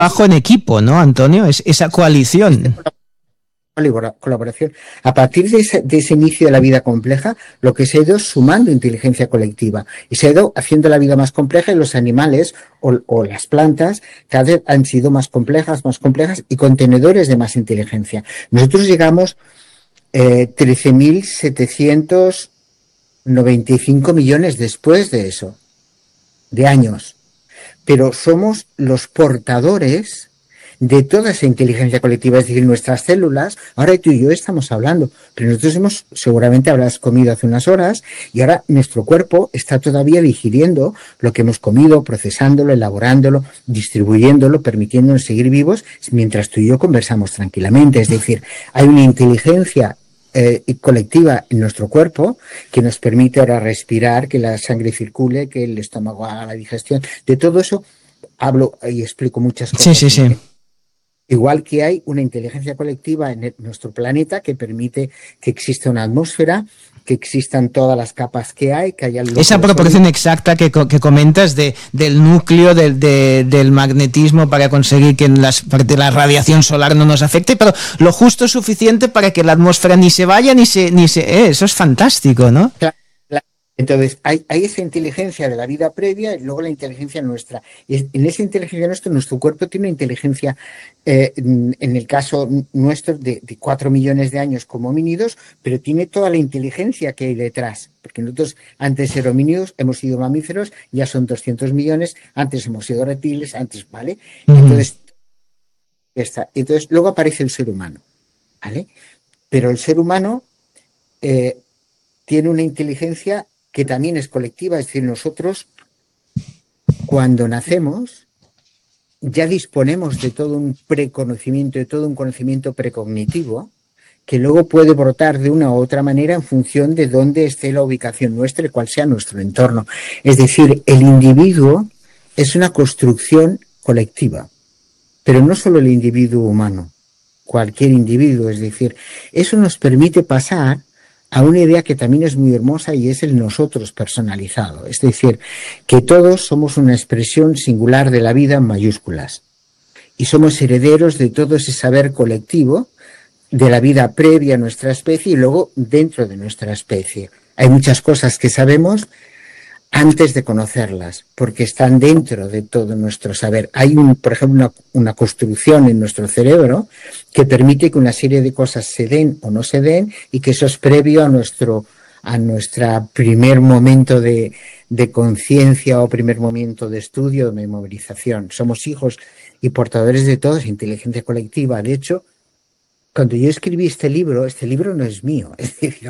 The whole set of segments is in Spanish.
trabajo en equipo, ¿no, Antonio? Es esa coalición. Colaboración. A partir de ese inicio de la vida compleja, lo que se ha ido es sumando inteligencia colectiva y se ha ido haciendo la vida más compleja, y los animales o las plantas cada vez han sido más complejas y contenedores de más inteligencia. Nosotros llegamos 13.795 millones después de eso, de años, pero somos los portadores de toda esa inteligencia colectiva, es decir, nuestras células, ahora tú y yo estamos hablando, pero nosotros seguramente habrás comido hace unas horas y ahora nuestro cuerpo está todavía digiriendo lo que hemos comido, procesándolo, elaborándolo, distribuyéndolo, permitiéndonos seguir vivos mientras tú y yo conversamos tranquilamente. Es decir, hay una inteligencia colectiva en nuestro cuerpo que nos permite ahora respirar, que la sangre circule, que el estómago haga la digestión. De todo eso hablo y explico muchas cosas. Sí. Igual que hay una inteligencia colectiva en nuestro planeta que permite que exista una atmósfera, que existan todas las capas que hay, que haya... Esa proporción exacta que comentas del núcleo, del magnetismo para conseguir que la radiación solar no nos afecte, pero lo justo suficiente para que la atmósfera ni se vaya ni se eso es fantástico, ¿no? Claro. Entonces, hay esa inteligencia de la vida previa y luego la inteligencia nuestra. Y en esa inteligencia nuestra, nuestro cuerpo tiene una inteligencia, en el caso nuestro, de 4 millones de años como homínidos, pero tiene toda la inteligencia que hay detrás. Porque nosotros, antes de ser homínidos, hemos sido mamíferos, ya son 200 millones, antes hemos sido reptiles, ¿vale? Entonces, luego aparece el ser humano, ¿vale? Pero el ser humano tiene una inteligencia que también es colectiva, es decir, nosotros cuando nacemos ya disponemos de todo un preconocimiento, de todo un conocimiento precognitivo que luego puede brotar de una u otra manera en función de dónde esté la ubicación nuestra y cuál sea nuestro entorno. Es decir, el individuo es una construcción colectiva, pero no solo el individuo humano, cualquier individuo. Es decir, eso nos permite pasar a una idea que también es muy hermosa y es el nosotros personalizado. Es decir, que todos somos una expresión singular de la vida en mayúsculas y somos herederos de todo ese saber colectivo de la vida previa a nuestra especie y luego dentro de nuestra especie. Hay muchas cosas que sabemos antes de conocerlas, porque están dentro de todo nuestro saber. Hay, por ejemplo, una construcción en nuestro cerebro que permite que una serie de cosas se den o no se den y que eso es previo a nuestro primer momento de conciencia o primer momento de estudio, de memorización. Somos hijos y portadores de todo, es inteligencia colectiva. De hecho, cuando yo escribí este libro no es mío. Es decir,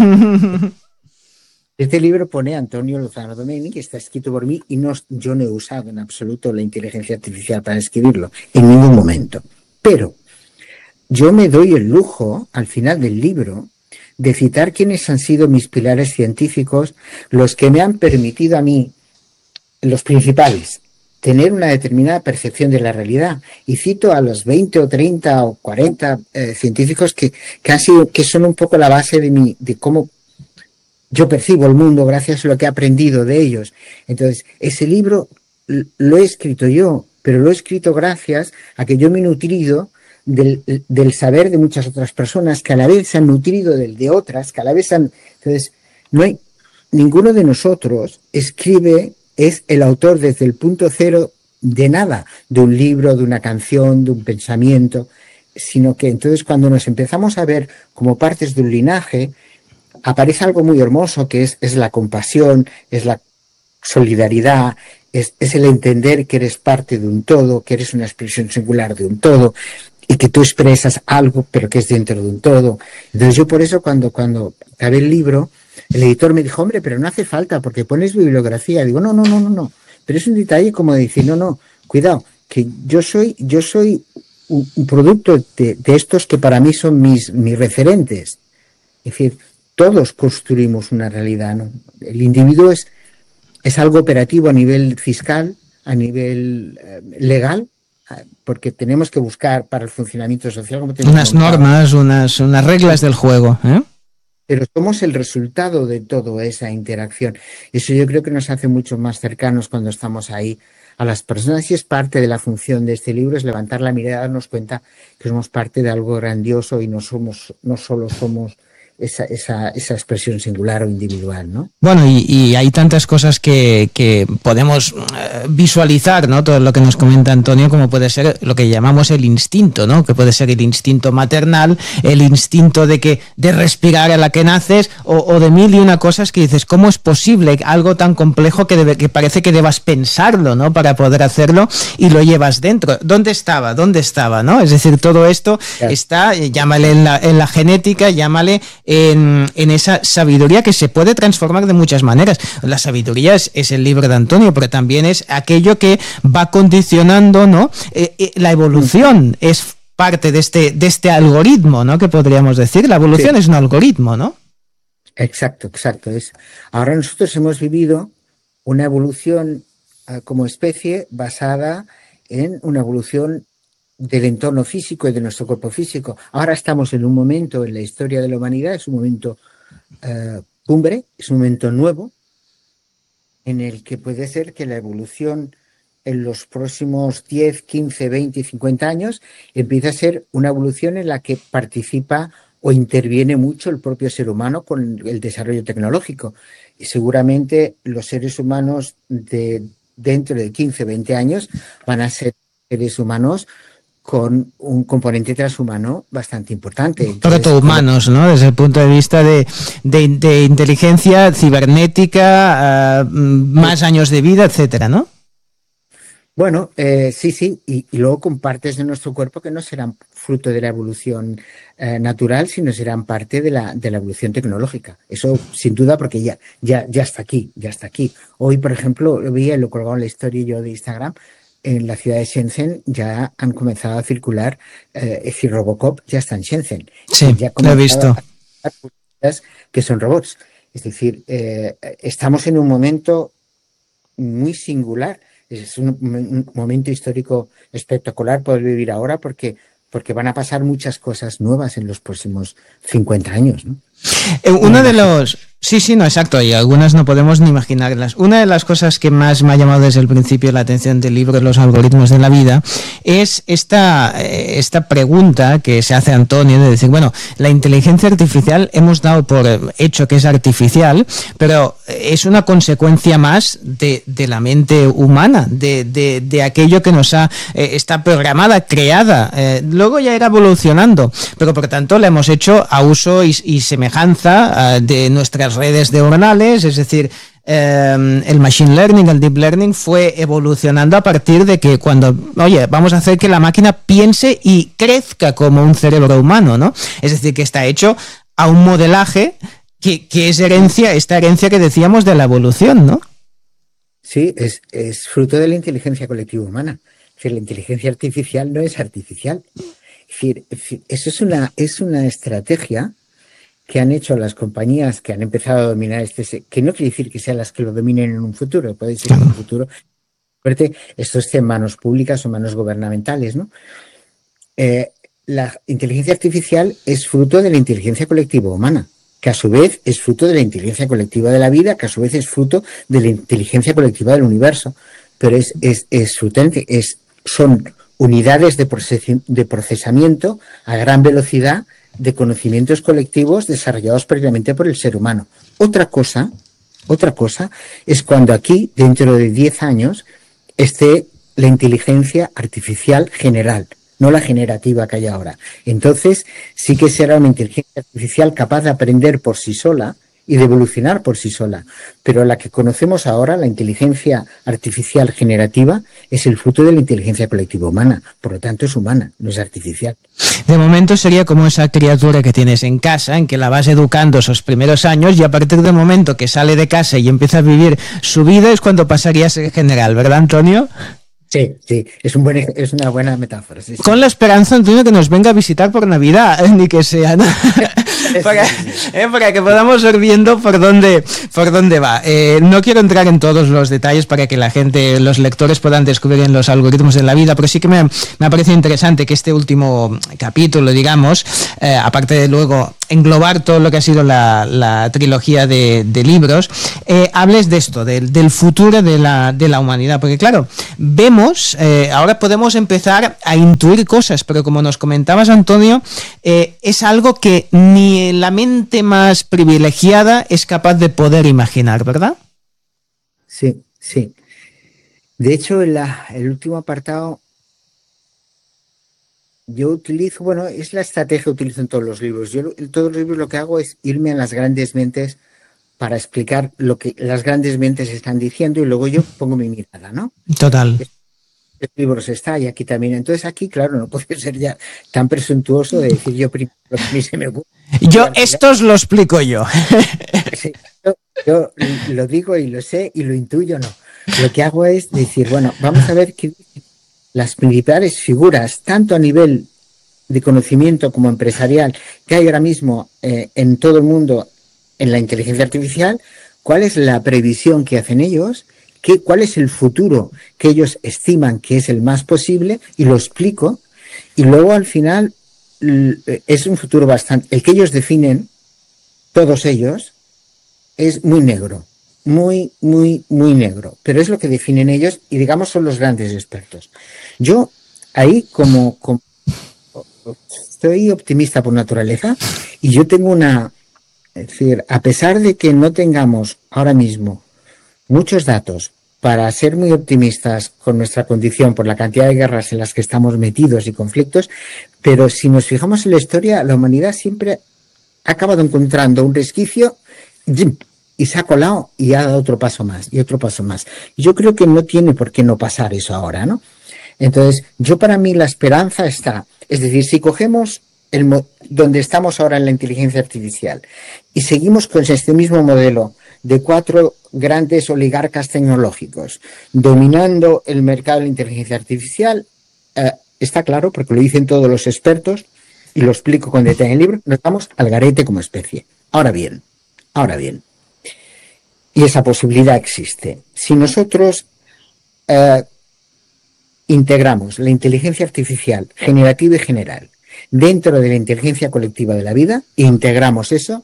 este libro pone Antonio Lozano Domeni, que está escrito por mí, y yo no he usado en absoluto la inteligencia artificial para escribirlo, en ningún momento. Pero yo me doy el lujo, al final del libro, de citar quiénes han sido mis pilares científicos, los que me han permitido a mí, los principales, tener una determinada percepción de la realidad. Y cito a los 20 o 30 o 40 científicos que son un poco la base de cómo yo percibo el mundo gracias a lo que he aprendido de ellos. Entonces, ese libro lo he escrito yo, pero lo he escrito gracias a que yo me he nutrido del saber de muchas otras personas que a la vez se han nutrido del de otras, que a la vez han... Entonces, no hay... Ninguno de nosotros es el autor desde el punto cero de nada, de un libro, de una canción, de un pensamiento, sino que entonces cuando nos empezamos a ver como partes de un linaje, aparece algo muy hermoso que es la compasión, es la solidaridad, es el entender que eres parte de un todo, que eres una expresión singular de un todo y que tú expresas algo pero que es dentro de un todo. Entonces yo por eso cuando acabé el libro, el editor me dijo, hombre, pero no hace falta porque pones bibliografía. Digo, no, pero es un detalle como de decir, no, cuidado, que yo soy un producto de estos que para mí son mis referentes. Es decir, todos construimos una realidad, ¿no? El individuo es algo operativo a nivel fiscal, a nivel legal, porque tenemos que buscar para el funcionamiento social como unas normas, unas reglas del juego, ¿eh? Pero somos el resultado de toda esa interacción. Eso yo creo que nos hace mucho más cercanos cuando estamos ahí a las personas, y es parte de la función de este libro, es levantar la mirada, darnos cuenta que somos parte de algo grandioso y no solo somos esa expresión singular o individual, ¿no? Bueno, y hay tantas cosas que podemos visualizar, ¿no? Todo lo que nos comenta Antonio, como puede ser lo que llamamos el instinto, ¿no? Que puede ser el instinto maternal, el instinto de respirar a la que naces, o de mil y una cosas que dices, ¿cómo es posible algo tan complejo que parece que debas pensarlo, ¿no? Para poder hacerlo, y lo llevas dentro? ¿Dónde estaba, ¿no? Es decir, todo esto está, llámale en la genética, llámale en esa sabiduría que se puede transformar de muchas maneras. La sabiduría es el libro de Antonio, pero también es aquello que va condicionando, ¿no? La evolución es parte de este algoritmo, ¿no? Que podríamos decir. La evolución es un algoritmo, ¿no? Exacto. Ahora nosotros hemos vivido una evolución como especie basada en una evolución del entorno físico y de nuestro cuerpo físico. Ahora estamos en un momento en la historia de la humanidad, es un momento cumbre, es un momento nuevo, en el que puede ser que la evolución en los próximos 10, 15, 20 y 50 años empiece a ser una evolución en la que participa o interviene mucho el propio ser humano con el desarrollo tecnológico. Y seguramente los seres humanos dentro de 15, 20 años van a ser seres humanos con un componente transhumano bastante importante. Protohumanos, ¿no? Desde el punto de vista de inteligencia cibernética, más años de vida, etcétera, ¿no? Bueno, sí, y luego con partes de nuestro cuerpo que no serán fruto de la evolución natural, sino serán parte de la evolución tecnológica. Eso sin duda, porque ya está aquí. Hoy, por ejemplo, lo colgado en la historia yo de Instagram. En la ciudad de Shenzhen ya han comenzado a circular, es decir, Robocop ya está en Shenzhen. Sí, ya lo he visto. Que son robots. Es decir, estamos en un momento muy singular. Es un momento histórico espectacular poder vivir ahora porque van a pasar muchas cosas nuevas en los próximos 50 años, ¿no? Uno de los... Sí, no, exacto, y algunas no podemos ni imaginarlas. Una de las cosas que más me ha llamado desde el principio la atención del libro, Los algoritmos de la vida, es esta pregunta que se hace Antonio de decir, bueno, la inteligencia artificial hemos dado por hecho que es artificial, pero es una consecuencia más de la mente humana, de aquello que nos está programada, creada, luego ya irá evolucionando, pero por tanto la hemos hecho a uso y semejanza de nuestras redes neuronales, es decir, el machine learning, el deep learning fue evolucionando a partir de que vamos a hacer que la máquina piense y crezca como un cerebro humano, ¿no? Es decir, que está hecho a un modelaje que es esta herencia que decíamos de la evolución, ¿no? Sí, es fruto de la inteligencia colectiva humana. Es decir, la inteligencia artificial no es artificial. Es decir, eso es una estrategia que han hecho las compañías que han empezado a dominar que no quiere decir que sean las que lo dominen en un futuro, puede ser que en un futuro esto esté en manos públicas o manos gubernamentales, ¿no? La inteligencia artificial es fruto de la inteligencia colectiva humana, que a su vez es fruto de la inteligencia colectiva de la vida, que a su vez es fruto de la inteligencia colectiva del universo, pero son unidades de procesamiento a gran velocidad de conocimientos colectivos desarrollados previamente por el ser humano. Otra cosa es cuando aquí, dentro de 10 años, esté la inteligencia artificial general, no la generativa que hay ahora. Entonces, sí que será una inteligencia artificial capaz de aprender por sí sola y de evolucionar por sí sola. Pero la que conocemos ahora, la inteligencia artificial generativa, es el fruto de la inteligencia colectiva humana. Por lo tanto, es humana, no es artificial. De momento sería como esa criatura que tienes en casa, en que la vas educando esos primeros años, y a partir del momento que sale de casa y empieza a vivir su vida es cuando pasaría a ser general, ¿verdad, Antonio? Sí, sí, es una buena metáfora. Sí, sí. Con la esperanza, Antonio, que nos venga a visitar por Navidad, ni que sea, ¿no? para, Sí, sí. para que podamos ir viendo por dónde va. No quiero entrar en todos los detalles para que la gente, los lectores puedan descubrir los algoritmos de la vida, pero sí que me ha parecido interesante que este último capítulo, digamos, aparte de luego englobar todo lo que ha sido la trilogía de libros, hables de esto, del futuro de la humanidad, porque claro, vemos, ahora podemos empezar a intuir cosas, pero como nos comentabas, Antonio, es algo que ni la mente más privilegiada es capaz de poder imaginar, ¿verdad? Sí, sí. De hecho, el último apartado, yo utilizo, bueno, es la estrategia que utilizo en todos los libros. Yo en todos los libros lo que hago es irme a las grandes mentes para explicar lo que las grandes mentes están diciendo y luego yo pongo mi mirada, ¿no? Total. En libros está y aquí también. Entonces aquí, claro, no puedo ser ya tan presuntuoso de decir yo primero lo que a mí se me ocurre. Y Yo, al final, esto os lo explico yo. sí, yo lo digo y lo sé y lo intuyo, no. Lo que hago es decir, bueno, vamos a ver qué dicen las principales figuras, tanto a nivel de conocimiento como empresarial, que hay ahora mismo en todo el mundo en la inteligencia artificial, cuál es la previsión que hacen ellos, cuál es el futuro que ellos estiman que es el más posible, y lo explico, y luego al final es un futuro bastante, el que ellos definen, todos ellos, es muy negro, muy, muy, muy negro, pero es lo que definen ellos y digamos son los grandes expertos. Yo ahí como estoy optimista por naturaleza y yo tengo es decir, a pesar de que no tengamos ahora mismo muchos datos para ser muy optimistas con nuestra condición por la cantidad de guerras en las que estamos metidos y conflictos, pero si nos fijamos en la historia, la humanidad siempre ha acabado encontrando un resquicio y se ha colado y ha dado otro paso más y otro paso más. Yo creo que no tiene por qué no pasar eso ahora, ¿no? Entonces, yo para mí la esperanza está, es decir, si cogemos donde estamos ahora en la inteligencia artificial y seguimos con este mismo modelo de 4 grandes oligarcas tecnológicos dominando el mercado de la inteligencia artificial, está claro, porque lo dicen todos los expertos y lo explico con detalle en el libro, nos vamos al garete como especie. Ahora bien, y esa posibilidad existe. Si nosotros integramos la inteligencia artificial generativa y general dentro de la inteligencia colectiva de la vida e integramos eso,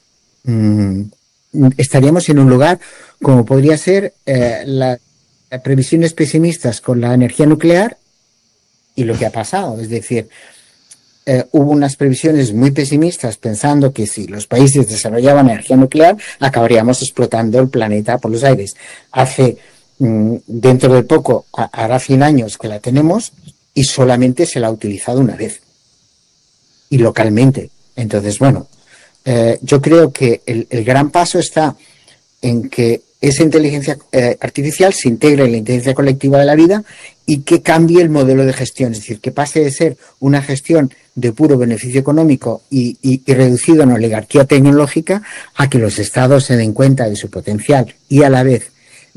estaríamos en un lugar como podría ser las previsiones pesimistas con la energía nuclear y lo que ha pasado. Es decir, hubo unas previsiones muy pesimistas pensando que si los países desarrollaban energía nuclear acabaríamos explotando el planeta por los aires. Dentro de poco, hará 100 años que la tenemos y solamente se la ha utilizado una vez y localmente. Entonces, bueno, yo creo que el gran paso está en que esa inteligencia artificial se integre en la inteligencia colectiva de la vida y que cambie el modelo de gestión, es decir, que pase de ser una gestión de puro beneficio económico y reducido a una oligarquía tecnológica a que los estados se den cuenta de su potencial y a la vez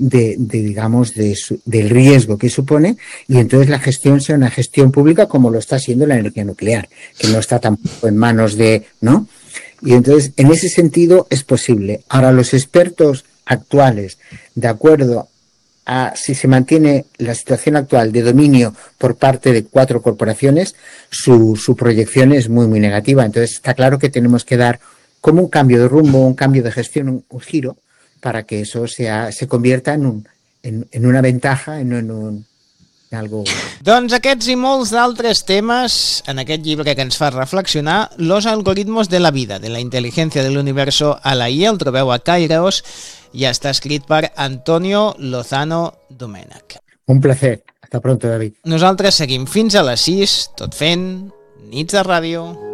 del riesgo que supone, y entonces la gestión sea una gestión pública como lo está siendo la energía nuclear, que no está tampoco en manos ¿no? Y entonces, en ese sentido, es posible. Ahora, los expertos actuales, de acuerdo a si se mantiene la situación actual de dominio por parte de 4 corporaciones, su proyección es muy, muy negativa. Entonces, está claro que tenemos que dar como un cambio de rumbo, un cambio de gestión, un giro, para que eso se convierta en una ventaja, en algo... Doncs aquests i molts d'altres temes en aquest llibre que ens fa reflexionar, Los algoritmos de la vida, de la inteligencia del universo a la IA, el trobeu a Kairos i està escrit per Antonio Lozano Domènech. Un placer. Hasta pronto, David. Nosaltres seguim fins a les 6, tot fent Nits de Ràdio.